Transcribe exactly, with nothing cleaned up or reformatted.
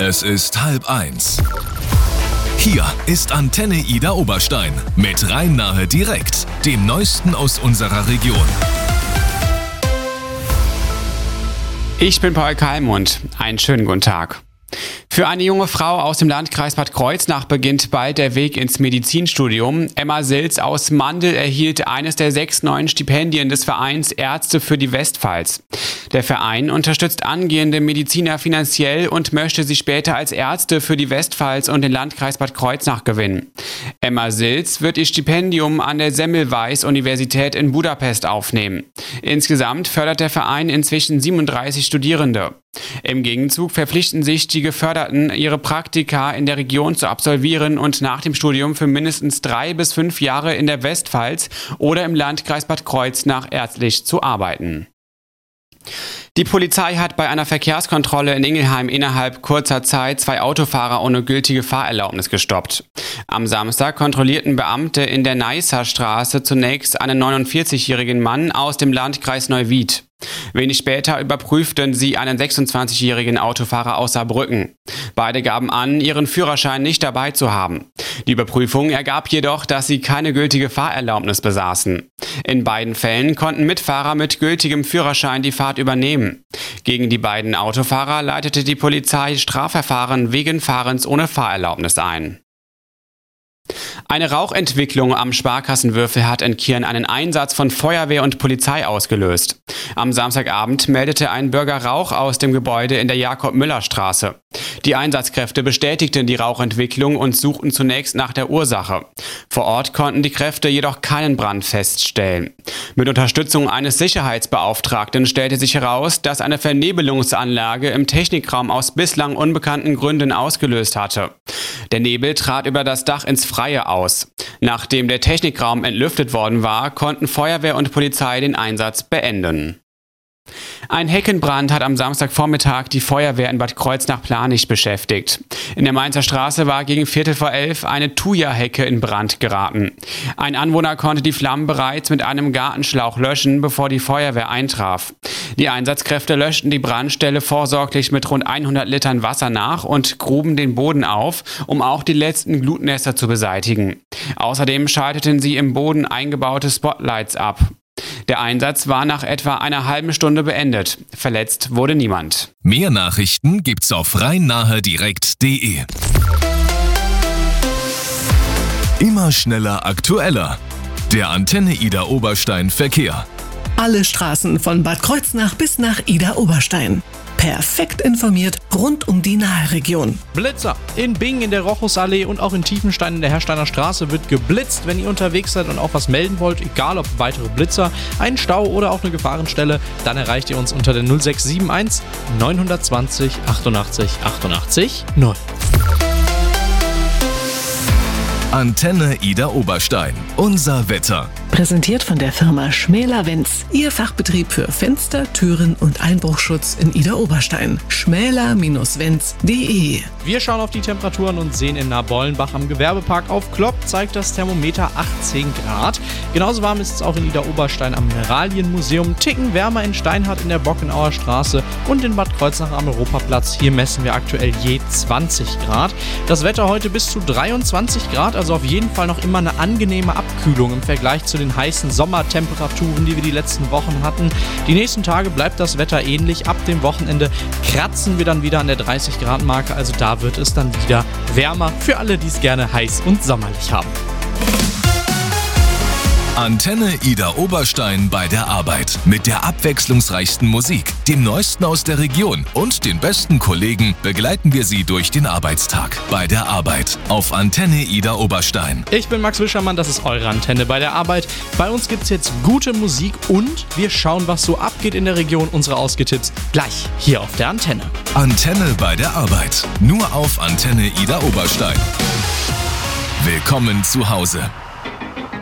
Es ist halb eins. Hier ist Antenne Ida Oberstein mit Rhein-Nahe direkt, dem Neuesten aus unserer Region. Ich bin Paul Kalmund. Einen schönen guten Tag. Für eine junge Frau aus dem Landkreis Bad Kreuznach beginnt bald der Weg ins Medizinstudium. Emma Silz aus Mandel erhielt eines der sechs neuen Stipendien des Vereins Ärzte für die Westpfalz. Der Verein unterstützt angehende Mediziner finanziell und möchte sie später als Ärzte für die Westpfalz und den Landkreis Bad Kreuznach gewinnen. Emma Silz wird ihr Stipendium an der Semmelweis-Universität in Budapest aufnehmen. Insgesamt fördert der Verein inzwischen siebenunddreißig Studierende. Im Gegenzug verpflichten sich die Geförderten, ihre Praktika in der Region zu absolvieren und nach dem Studium für mindestens drei bis fünf Jahre in der Westpfalz oder im Landkreis Bad Kreuznach ärztlich zu arbeiten. Die Polizei hat bei einer Verkehrskontrolle in Ingelheim innerhalb kurzer Zeit zwei Autofahrer ohne gültige Fahrerlaubnis gestoppt. Am Samstag kontrollierten Beamte in der Neisser Straße zunächst einen neunundvierzigjährigen Mann aus dem Landkreis Neuwied. Wenig später überprüften sie einen sechsundzwanzigjährigen Autofahrer aus Saarbrücken. Beide gaben an, ihren Führerschein nicht dabei zu haben. Die Überprüfung ergab jedoch, dass sie keine gültige Fahrerlaubnis besaßen. In beiden Fällen konnten Mitfahrer mit gültigem Führerschein die Fahrt übernehmen. Gegen die beiden Autofahrer leitete die Polizei Strafverfahren wegen Fahrens ohne Fahrerlaubnis ein. Eine Rauchentwicklung am Sparkassenwürfel hat in Kirn einen Einsatz von Feuerwehr und Polizei ausgelöst. Am Samstagabend meldete ein Bürger Rauch aus dem Gebäude in der Jakob-Müller-Straße. Die Einsatzkräfte bestätigten die Rauchentwicklung und suchten zunächst nach der Ursache. Vor Ort konnten die Kräfte jedoch keinen Brand feststellen. Mit Unterstützung eines Sicherheitsbeauftragten stellte sich heraus, dass eine Vernebelungsanlage im Technikraum aus bislang unbekannten Gründen ausgelöst hatte. Der Nebel trat über das Dach ins Freie aus. Nachdem der Technikraum entlüftet worden war, konnten Feuerwehr und Polizei den Einsatz beenden. Ein Heckenbrand hat am Samstagvormittag die Feuerwehr in Bad Kreuznach-Planisch beschäftigt. In der Mainzer Straße war gegen Viertel vor elf eine Thuja-Hecke in Brand geraten. Ein Anwohner konnte die Flammen bereits mit einem Gartenschlauch löschen, bevor die Feuerwehr eintraf. Die Einsatzkräfte löschten die Brandstelle vorsorglich mit rund hundert Litern Wasser nach und gruben den Boden auf, um auch die letzten Glutnester zu beseitigen. Außerdem schalteten sie im Boden eingebaute Spotlights ab. Der Einsatz war nach etwa einer halben Stunde beendet. Verletzt wurde niemand. Mehr Nachrichten gibt's auf rhein-nahe direkt punkt de. Immer schneller, aktueller. Der Antenne Ida Oberstein Verkehr. Alle Straßen von Bad Kreuznach bis nach Ida Oberstein. Perfekt informiert rund um die Nahe-Region. Blitzer. In Bingen in der Rochusallee und auch in Tiefenstein in der Hersteiner Straße wird geblitzt. Wenn ihr unterwegs seid und auch was melden wollt, egal ob weitere Blitzer, einen Stau oder auch eine Gefahrenstelle, dann erreicht ihr uns unter der null sechs sieben eins neun zwei null achtundachtzig achtundachtzig null. Antenne Ida Oberstein. Unser Wetter. Präsentiert von der Firma Schmäler-Wenz. Ihr Fachbetrieb für Fenster, Türen und Einbruchschutz in Ida Oberstein. schmäler Wenz punkt de. Wir schauen auf die Temperaturen und sehen in Nabollenbach am Gewerbepark auf Klopp zeigt das Thermometer achtzehn Grad. Genauso warm ist es auch in Ida Oberstein am Mineralienmuseum. Ticken wärmer in Steinhardt in der Bockenauer Straße und in Bad Kreuznach am Europaplatz. Hier messen wir aktuell je zwanzig Grad. Das Wetter heute bis zu dreiundzwanzig Grad, also auf jeden Fall noch immer eine angenehme Abkühlung im Vergleich zu den heißen Sommertemperaturen, die wir die letzten Wochen hatten. Die nächsten Tage bleibt das Wetter ähnlich. Ab dem Wochenende kratzen wir dann wieder an der dreißig Grad Marke, also da wird es dann wieder wärmer für alle, die es gerne heiß und sommerlich haben. Antenne Ida Oberstein bei der Arbeit. Mit der abwechslungsreichsten Musik, dem Neuesten aus der Region und den besten Kollegen begleiten wir Sie durch den Arbeitstag. Bei der Arbeit auf Antenne Ida Oberstein. Ich bin Max Wischermann, das ist eure Antenne bei der Arbeit. Bei uns gibt es jetzt gute Musik und wir schauen, was so abgeht in der Region. Unsere Ausgetipps gleich hier auf der Antenne. Antenne bei der Arbeit. Nur auf Antenne Ida Oberstein. Willkommen zu Hause.